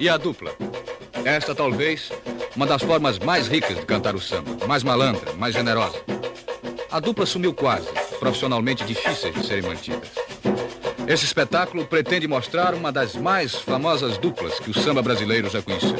E a dupla? Esta, talvez, uma das formas mais ricas de cantar o samba, mais malandra, mais generosa. A dupla sumiu quase, profissionalmente difíceis de serem mantidas. Esse espetáculo pretende mostrar uma das mais famosas duplas que o samba brasileiro já conheceu.